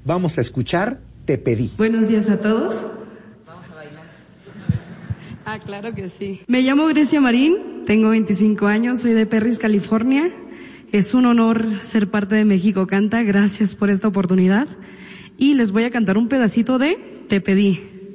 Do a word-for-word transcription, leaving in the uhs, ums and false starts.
Vamos a escuchar Te Pedí. Buenos días a todos. Vamos a bailar. Ah, claro que sí. Me llamo Grecia Marín, tengo veinticinco años, soy de Perris, California. Es un honor ser parte de México Canta, gracias por esta oportunidad. Y les voy a cantar un pedacito de Te Pedí.